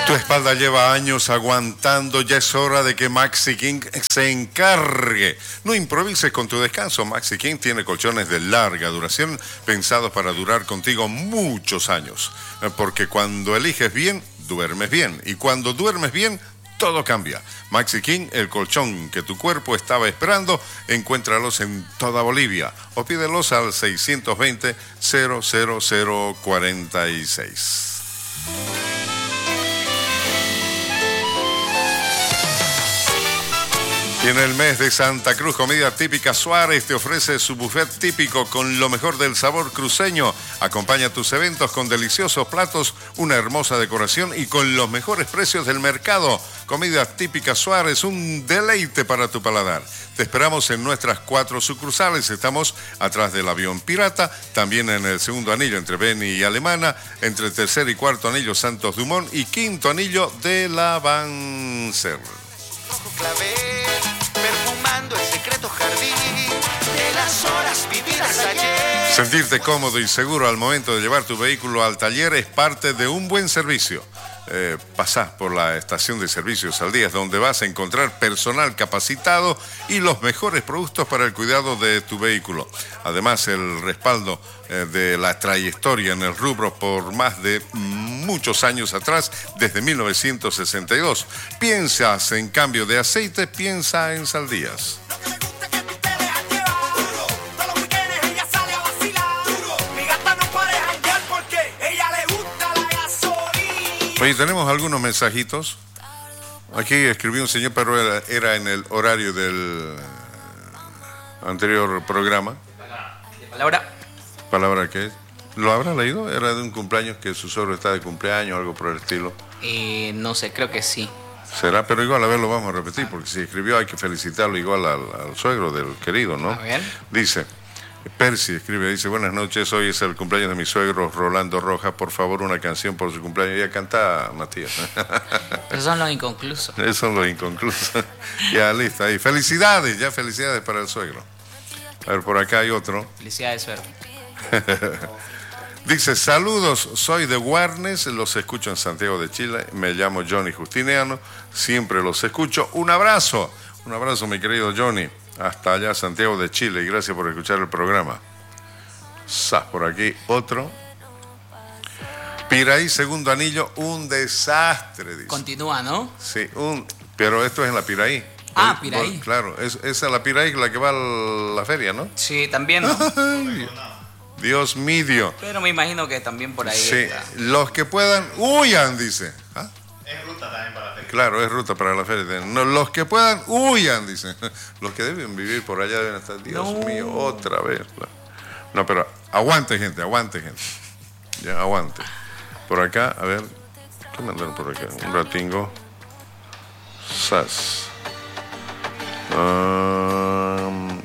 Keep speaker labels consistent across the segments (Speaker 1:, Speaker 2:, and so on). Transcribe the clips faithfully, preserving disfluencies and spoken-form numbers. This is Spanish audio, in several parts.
Speaker 1: Tu espalda lleva años aguantando, ya es hora de que Maxi King se encargue. No improvises con tu descanso. Maxi King tiene colchones de larga duración pensados para durar contigo muchos años. Porque cuando eliges bien, duermes bien. Y cuando duermes bien, todo cambia. Maxi King, el colchón que tu cuerpo estaba esperando, encuéntralos en toda Bolivia o pídelos al seiscientos veinte, cero cero cero cuarenta y seis. Y en el mes de Santa Cruz, Comida Típica Suárez te ofrece su buffet típico con lo mejor del sabor cruceño. Acompaña tus eventos con deliciosos platos, una hermosa decoración y con los mejores precios del mercado. Comida Típica Suárez, un deleite para tu paladar. Te esperamos en nuestras cuatro sucursales. Estamos atrás del avión Pirata, también en el segundo anillo entre Beni y Alemana, entre el tercer y cuarto anillo Santos Dumont y quinto anillo de la Banzer.
Speaker 2: Rojo clavel, perfumando el secreto jardín de las horas vividas ayer.
Speaker 1: Sentirte cómodo y seguro al momento de llevar tu vehículo al taller es parte de un buen servicio. Eh, pasás por la estación de servicios al día, donde vas a encontrar personal capacitado y los mejores productos para el cuidado de tu vehículo. Además, el respaldo eh, de la trayectoria en el rubro por más de muchos años atrás, desde mil novecientos sesenta y dos. Piensas en cambio de aceite, piensa en Saldías. Oye, tenemos algunos mensajitos. Aquí escribió un señor, pero era, era en el horario del anterior programa.
Speaker 3: ¿De palabra?
Speaker 1: ¿Palabra qué es? ¿Lo habrá leído? Era de un cumpleaños que su suegro está de cumpleaños, algo por el estilo.
Speaker 3: Eh, no sé, creo que sí.
Speaker 1: Será, pero igual a ver lo vamos a repetir, porque si escribió hay que felicitarlo igual al, al suegro del querido, ¿no?
Speaker 3: A ver.
Speaker 1: Dice... Percy escribe, dice, buenas noches, hoy es el cumpleaños de mi suegro Rolando Rojas, por favor una canción por su cumpleaños. Ya canta, Matías.
Speaker 3: Esos son los inconclusos.
Speaker 1: Esos son los inconclusos. Ya, listo, ahí. Felicidades, ya felicidades para el suegro. A ver, por acá hay otro.
Speaker 3: Felicidades, suegro.
Speaker 1: Dice, saludos, soy de Guarnes, los escucho en Santiago de Chile, me llamo Johnny Justiniano, siempre los escucho. Un abrazo, un abrazo mi querido Johnny. Hasta allá, Santiago de Chile, y gracias por escuchar el programa. Sas, por aquí, otro. Piraí, segundo anillo, un desastre, dice.
Speaker 3: Continúa, ¿no?
Speaker 1: Sí, un, pero esto es en la Piraí.
Speaker 3: Ah, Piraí.
Speaker 1: Claro, es, esa es la Piraí la que va a la feria, ¿no?
Speaker 3: Sí, también, ¿no?
Speaker 1: Ay, Dios mío.
Speaker 3: Pero me imagino que también por ahí
Speaker 1: Sí,
Speaker 3: está.
Speaker 1: los que puedan, huyan, dice. ¿Ah?
Speaker 4: Es ruta también para la feria.
Speaker 1: Claro, es ruta para la feria. No, los que puedan, huyan, dicen. Los que deben vivir por allá deben estar, Dios
Speaker 3: No.
Speaker 1: mío, otra vez. No, pero aguante, gente, aguante, gente. Ya, aguante. Por acá, a ver, ¿qué mandaron por acá? Un ratingo. Sas. Um...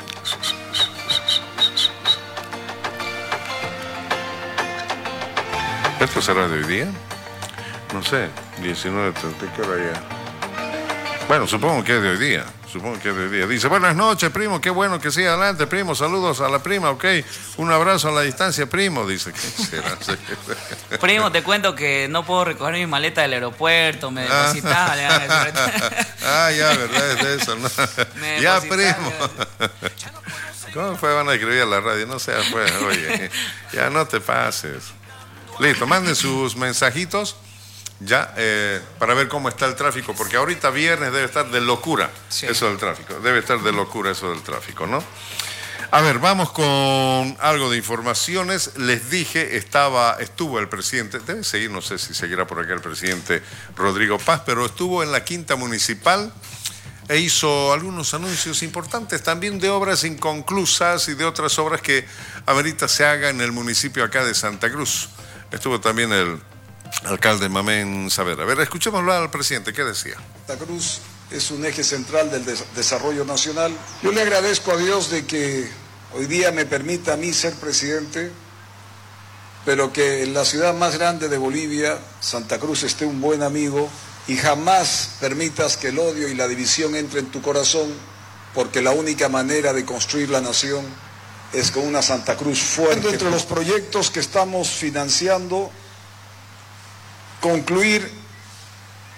Speaker 1: ¿Esto será de hoy día? No sé, diecinueve treinta, ¿qué hora ya? Bueno, supongo que es de hoy día, supongo que es de hoy día. Dice, buenas noches, primo, qué bueno que siga adelante, primo, saludos a la prima, ok, un abrazo a la distancia, primo, dice, ¿qué será?
Speaker 3: Primo, te cuento que no puedo recoger mi maleta del aeropuerto, me depositaba.
Speaker 1: Ah, ya, verdad, es de eso, ¿no?
Speaker 3: Me
Speaker 1: Ya,
Speaker 3: depositaba.
Speaker 1: primo. ¿Cómo fue? Van a escribir a la radio, no seas, pues, oye, ya no te pases. Listo, manden sus mensajitos. Ya, eh, para ver cómo está el tráfico, porque ahorita viernes debe estar de locura, sí. Eso del tráfico, debe estar de locura eso del tráfico, ¿no? A ver, vamos con algo de informaciones. Les dije, estaba, estuvo el presidente, debe seguir, no sé si seguirá por acá el presidente Rodrigo Paz, pero estuvo en la Quinta Municipal e hizo algunos anuncios importantes también de obras inconclusas y de otras obras que amerita se haga en el municipio acá de Santa Cruz. Estuvo también el alcalde Mamén Saavedra. A ver, escuchémoslo al presidente, ¿qué decía?
Speaker 5: Santa Cruz es un eje central del des- desarrollo nacional. Yo le agradezco a Dios de que hoy día me permita a mí ser presidente, pero que en la ciudad más grande de Bolivia, Santa Cruz, esté un buen amigo y jamás permitas que el odio y la división entre en tu corazón, porque la única manera de construir la nación es con una Santa Cruz fuerte. Entre los proyectos que estamos financiando, concluir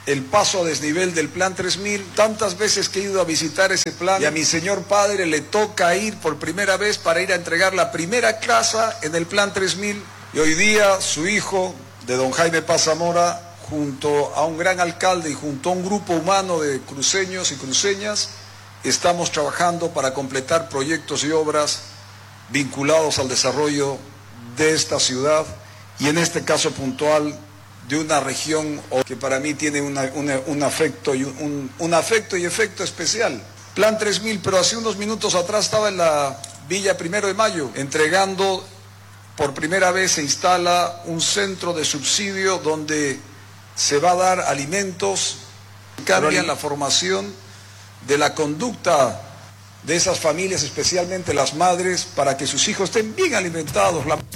Speaker 5: el paso a desnivel del Plan tres mil. Tantas veces que he ido a visitar ese plan y a mi señor padre le toca ir por primera vez para ir a entregar la primera casa en el Plan tres mil. Y hoy día su hijo, de don Jaime Paz Zamora, junto a un gran alcalde y junto a un grupo humano de cruceños y cruceñas, estamos trabajando para completar proyectos y obras vinculados al desarrollo de esta ciudad y en este caso puntual de una región que para mí tiene una, una, un, afecto y un, un afecto y efecto especial. Plan tres mil, pero hace unos minutos atrás estaba en la Villa Primero de Mayo entregando, por primera vez se instala un centro de subsidio donde se va a dar alimentos, cambian la formación de la conducta de esas familias, especialmente las madres, para que sus hijos estén bien alimentados. La...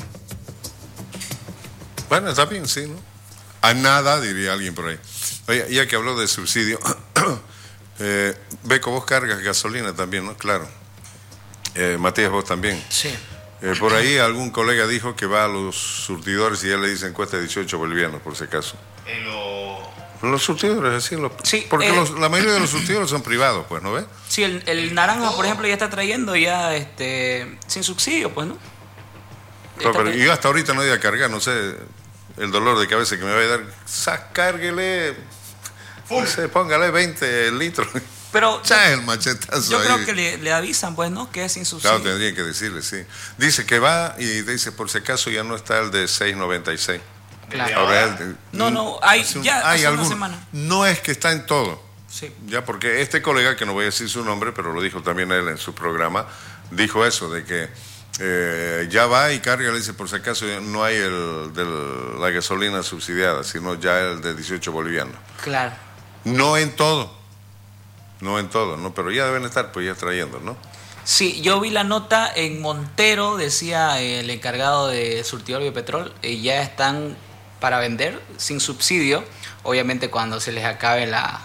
Speaker 1: Bueno, está bien, sí, ¿no? A nada, diría alguien por ahí. Oye, ya que habló de subsidio, eh, Beco, vos cargas gasolina también, ¿no? Claro. Eh, Matías, vos también.
Speaker 3: Sí.
Speaker 1: Eh, por ahí algún colega dijo que va a los surtidores y ya le dicen cuesta dieciocho bolivianos, por si acaso.
Speaker 4: En lo...
Speaker 1: Los surtidores, así, los...
Speaker 3: Sí,
Speaker 1: porque
Speaker 3: eh...
Speaker 1: los, la mayoría de los surtidores son privados, pues, ¿no ves?
Speaker 3: Sí, el, el naranja, por ejemplo, ya está trayendo ya este sin subsidio, pues, ¿no?
Speaker 1: No, pero yo hasta ahorita no voy a cargar, no sé, el dolor de cabeza que me va a dar, sacárguele, no sé, póngale veinte litros.
Speaker 3: Pero
Speaker 1: ya el machetazo
Speaker 3: yo
Speaker 1: ahí.
Speaker 3: creo que le, le avisan, pues, ¿no? Que es sin subsidio.
Speaker 1: Claro, tendrían que decirle, sí. Dice que va y dice, por si acaso ya no está el de seis noventa y seis.
Speaker 3: Claro.
Speaker 1: Ahora el,
Speaker 3: no, no, hay
Speaker 1: hace un,
Speaker 3: ya
Speaker 1: hay
Speaker 3: hace
Speaker 1: alguno.
Speaker 3: una semana.
Speaker 1: No es que está en todo.
Speaker 3: Sí.
Speaker 1: Ya, porque este colega, que no voy a decir su nombre, pero lo dijo también él en su programa, dijo eso, de que eh, ya va y carga, le dice, por si acaso no hay el de la gasolina subsidiada, sino ya el de dieciocho bolivianos.
Speaker 3: Claro.
Speaker 1: No en todo, no en todo, ¿no? Pero ya deben estar pues ya trayendo, ¿no?
Speaker 3: Sí, yo vi la nota en Montero, decía el encargado de surtidor de Petrol, y ya están para vender sin subsidio, obviamente cuando se les acabe la,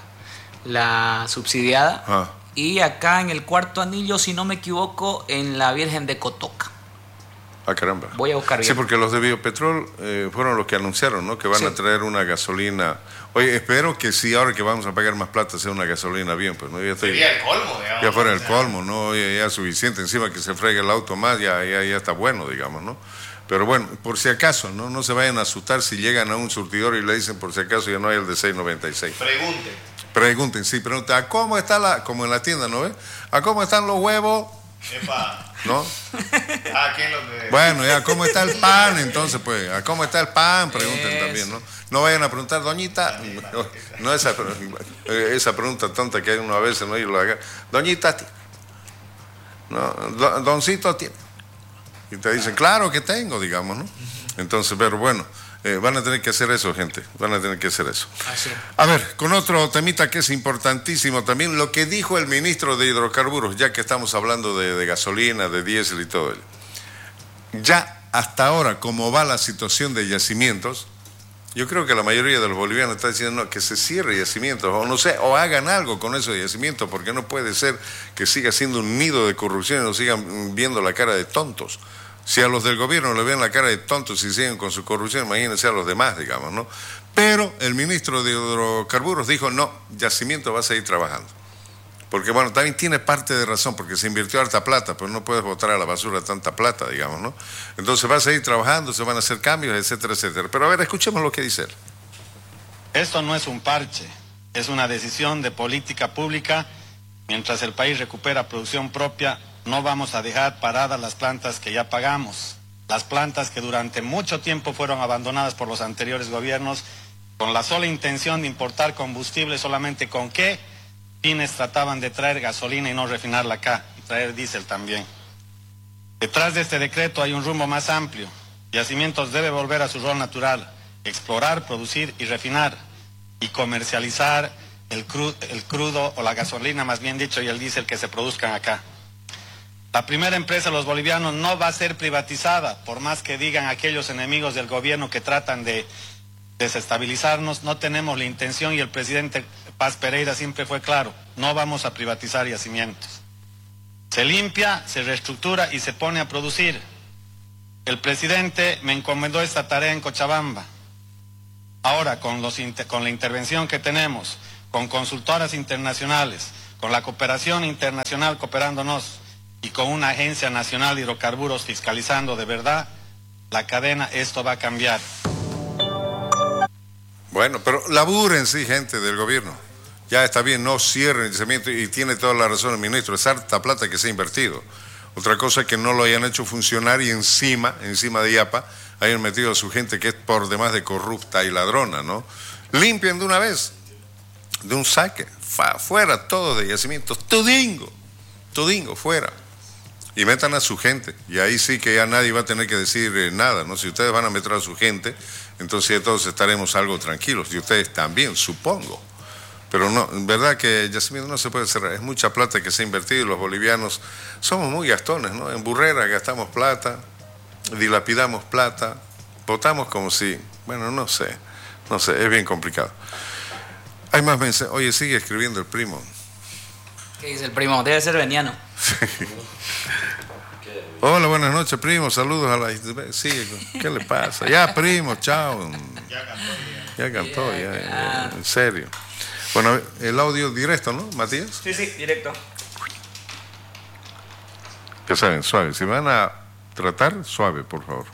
Speaker 3: la subsidiada.
Speaker 1: Ah.
Speaker 3: Y acá en el Cuarto Anillo, si no me equivoco, en la Virgen de Cotoca.
Speaker 1: Ah, caramba.
Speaker 3: Voy a buscar bien.
Speaker 1: Sí, porque los de Biopetrol eh, fueron los que anunciaron, ¿no? Que van sí. a traer una gasolina. Oye, espero que sí, ahora que vamos a pagar más plata, sea una gasolina bien, pues, ¿no? Ya estoy,
Speaker 4: sería el colmo, digamos.
Speaker 1: Ya fuera el colmo, ¿no? Ya, ya suficiente, encima que se fregue el auto más, ya, ya, ya está bueno, digamos, ¿no? Pero bueno, por si acaso, ¿no? No se vayan a asustar si llegan a un surtidor y le dicen, por si acaso ya no hay el de seis noventa y seis.
Speaker 4: Pregunten.
Speaker 1: Pregunten, sí, pregunten, ¿a cómo está la, como en la tienda, ¿no ves? ¿A cómo están los huevos?
Speaker 4: Epa.
Speaker 1: ¿No?
Speaker 4: ¿A quién lo de...
Speaker 1: Bueno, ya, ¿cómo está el pan? Entonces, pues, ¿a cómo está el pan? Pregunten Eso. también, ¿no? No vayan a preguntar, doñita, no, no esa, esa pregunta tonta que hay uno a veces, ¿no? Y lo haga, doñita, no, don, doncito, tiene. Y te dicen, claro que tengo, digamos, ¿no? Entonces, pero bueno, eh, van a tener que hacer eso, gente, van a tener que hacer eso.
Speaker 3: Así.
Speaker 1: A ver, con otro temita que es importantísimo también, lo que dijo el ministro de Hidrocarburos, ya que estamos hablando de, de gasolina, de diésel y todo ello. Ya hasta ahora, como va la situación de yacimientos, yo creo que la mayoría de los bolivianos está diciendo no, que se cierre yacimientos, o no sé, o hagan algo con esos yacimientos, porque no puede ser que siga siendo un nido de corrupción y nos sigan viendo la cara de tontos. Si a los del gobierno le ven la cara de tontos y siguen con su corrupción, imagínense a los demás, digamos, ¿no? Pero el ministro de Hidrocarburos dijo, no, yacimiento va a seguir trabajando. Porque, bueno, también tiene parte de razón, porque se invirtió harta plata, pero no puedes botar a la basura tanta plata, digamos, ¿no? Entonces va a seguir trabajando, se van a hacer cambios, etcétera, etcétera. Pero a ver, escuchemos lo que dice él.
Speaker 6: Esto no es un parche, es una decisión de política pública. Mientras el país recupera producción propia, no vamos a dejar paradas las plantas que ya pagamos. Las plantas que durante mucho tiempo fueron abandonadas por los anteriores gobiernos con la sola intención de importar combustible, solamente con qué fines trataban de traer gasolina y no refinarla acá, y traer diésel también. Detrás de este decreto hay un rumbo más amplio. Yacimientos debe volver a su rol natural, explorar, producir y refinar, y comercializar el crudo, el crudo o la gasolina, más bien dicho, y el diésel que se produzcan acá. La primera empresa de los bolivianos no va a ser privatizada, por más que digan aquellos enemigos del gobierno que tratan de desestabilizarnos. No tenemos la intención, y el presidente Paz Pereira siempre fue claro, no vamos a privatizar yacimientos. Se limpia, se reestructura y se pone a producir. El presidente me encomendó esta tarea en Cochabamba. Ahora, con, los inter, con la intervención que tenemos, con consultoras internacionales, con la cooperación internacional cooperándonos y con una agencia nacional de hidrocarburos fiscalizando de verdad la cadena, esto va a cambiar.
Speaker 1: Bueno, pero laburen, sí, gente del gobierno. Ya está bien, no cierren el yacimiento, y tiene toda la razón el ministro, es harta plata que se ha invertido. Otra cosa es que no lo hayan hecho funcionar y encima, encima de IAPA, hayan metido a su gente que es por demás de corrupta y ladrona, ¿no? Limpien de una vez, de un saque, fa, fuera todo de yacimientos, todingo, todingo, fuera. Y metan a su gente, y ahí sí que ya nadie va a tener que decir eh, nada, ¿no? Si ustedes van a meter a su gente, entonces ya todos estaremos algo tranquilos, y ustedes también, supongo. Pero no, en verdad que yacimiento no se puede cerrar, es mucha plata que se ha invertido, y los bolivianos somos muy gastones, ¿no? En Burrera gastamos plata, dilapidamos plata, votamos como si, bueno, no sé, no sé, es bien complicado. Hay más mensajes. Oye, sigue escribiendo el primo.
Speaker 3: ¿Qué dice el primo? Debe ser veniano.
Speaker 1: Sí. Hola, buenas noches, primo, saludos a la... Sigue, ¿qué le pasa? Ya, primo, chao.
Speaker 4: Ya cantó.
Speaker 1: Ya cantó, ya, ya, en serio. Bueno, el audio directo, ¿no, Matías?
Speaker 3: Sí, sí, directo.
Speaker 1: Ya saben, suave. Si me van a tratar, suave, por favor.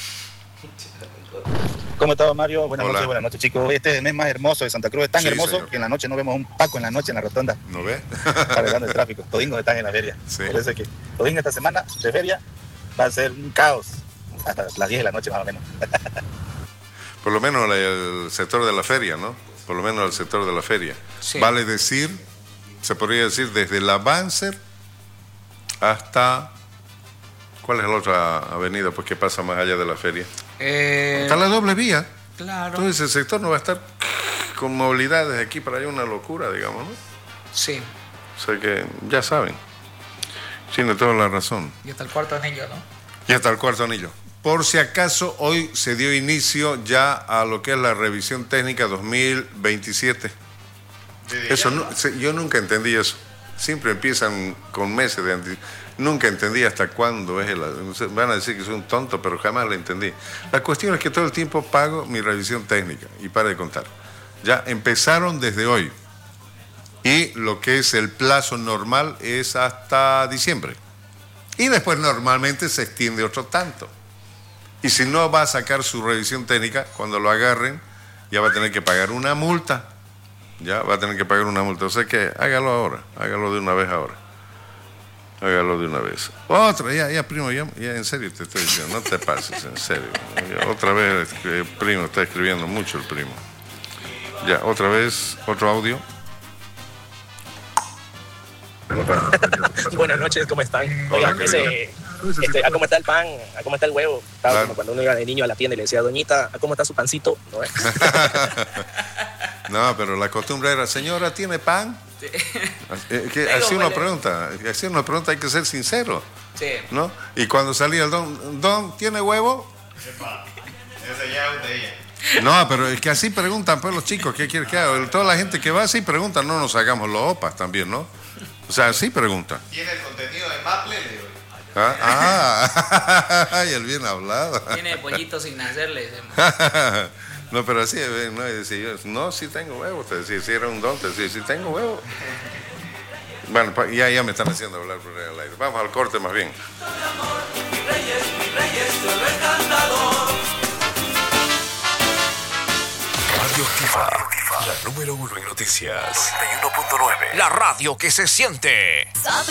Speaker 7: ¿Cómo estás, Mario? Buenas
Speaker 1: Hola.
Speaker 7: noches, buenas noches, chicos. Este es el mes más hermoso de Santa Cruz. Es tan
Speaker 1: Sí,
Speaker 7: hermoso
Speaker 1: señor.
Speaker 7: que en la noche no vemos un Paco en la noche en la rotonda,
Speaker 1: ¿No ve?
Speaker 7: arreglando el tráfico. Todingo están en la feria.
Speaker 1: Sí.
Speaker 7: Por eso es que Todingo esta semana de feria va a ser un caos. Hasta las diez de la noche más o menos.
Speaker 1: Por lo menos la- el sector de la feria, ¿no? Por lo menos el sector de la feria.
Speaker 3: Sí.
Speaker 1: Vale decir, se podría decir desde la Banzer hasta... ¿Cuál es la otra avenida pues que pasa más allá de la feria?
Speaker 3: Eh,
Speaker 1: Está la doble vía.
Speaker 3: claro.
Speaker 1: Entonces el sector no va a estar con movilidad desde aquí para allá, una locura, digamos, ¿no?
Speaker 3: Sí.
Speaker 1: O sea que ya saben. Tiene toda la razón.
Speaker 3: Y hasta el cuarto anillo, ¿no?
Speaker 1: Y hasta el cuarto anillo. Por si acaso, hoy se dio inicio ya a lo que es la revisión técnica dos mil veintisiete. Eso no, se- yo nunca entendí eso. Siempre empiezan con meses de anti... Nunca entendí hasta cuándo es el... Van a decir que soy un tonto, pero jamás lo entendí. La cuestión es que todo el tiempo pago mi revisión técnica y para de contar. Ya empezaron desde hoy. Y lo que es el plazo normal es hasta diciembre. Y después normalmente se extiende otro tanto. Y si no va a sacar su revisión técnica, cuando lo agarren, ya va a tener que pagar una multa. Ya va a tener que pagar una multa. O sea que hágalo ahora, hágalo de una vez ahora. Hágalo de una vez. Otra, ya, ya, primo, ya, ya en serio te estoy diciendo, no te pases, en serio. Ya, otra vez el primo está escribiendo mucho el primo. Ya, otra vez, otro audio.
Speaker 8: Buenas noches, ¿cómo están? Oigan, ese, este, ¿a cómo está el pan? ¿A cómo está el huevo? Estaba
Speaker 1: Claro.
Speaker 8: como cuando uno iba de niño a la tienda y le decía, doñita, ¿a cómo está su pancito? ¿No?
Speaker 1: No, pero la costumbre era, señora, ¿tiene pan? Eh, que
Speaker 3: Tengo,
Speaker 1: así uno
Speaker 3: huele.
Speaker 1: pregunta, así uno pregunta, hay que ser sincero,
Speaker 3: Sí.
Speaker 1: ¿no? Y cuando salía el don, don, ¿tiene huevo?
Speaker 4: Epa, ese ya es de ella.
Speaker 1: No, pero es que así preguntan pues los chicos, ¿qué quiere que haga? Toda la gente que va así pregunta, no nos hagamos los opas también, ¿no? O sea, así preguntan.
Speaker 4: Tiene el contenido de Maple, le digo.
Speaker 1: Ah, ah, ay, el bien hablado.
Speaker 3: Tiene pollito sin nacerle.
Speaker 1: No, pero así, eh, no, y decía yo, no, sí tengo huevo, te decía, si era un don, te decía, sí tengo huevo. Bueno, pa- ya, ya me están haciendo hablar por el aire. Vamos al corte más bien.
Speaker 9: Radio Activa, la número uno en noticias. noventa y uno punto nueve. La radio que se siente.
Speaker 10: Sabe